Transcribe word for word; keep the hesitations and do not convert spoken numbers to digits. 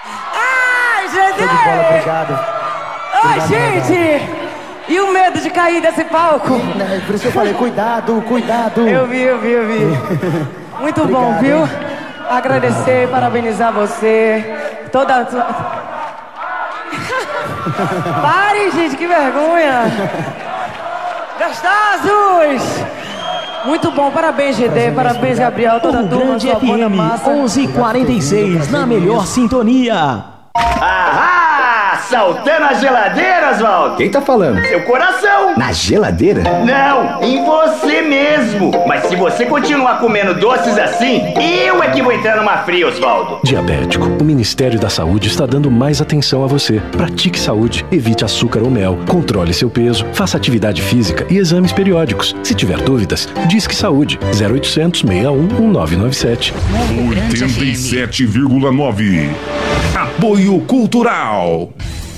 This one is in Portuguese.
Ai, gente! Show de bola, obrigado. Ai, Obrigado, gente! E o medo de cair desse palco? É por isso que eu falei, cuidado, cuidado. Eu vi, eu vi, eu vi. Muito Obrigado, bom, viu? hein? Agradecer, parabenizar você. Toda a sua... Pare, gente, que vergonha! Gostosos! Muito bom, parabéns, G D, parabéns, Gabriel, toda a turma, Grande sua F banda M massa. onze e quarenta e seis, na melhor sintonia. Ahá! Saltando as geladeiras, Valdo! Quem tá falando? Seu coração! Na geladeira? Não, em você mesmo! Mas se você continuar comendo doces assim, eu é que vou entrar numa fria, Osvaldo! Diabético, o Ministério da Saúde está dando mais atenção a você. Pratique saúde, evite açúcar ou mel, controle seu peso, faça atividade física e exames periódicos. Se tiver dúvidas, Disque Saúde, zero oitocentos, seis um, um nove nove sete. oitenta e sete vírgula nove. Apoio Cultural.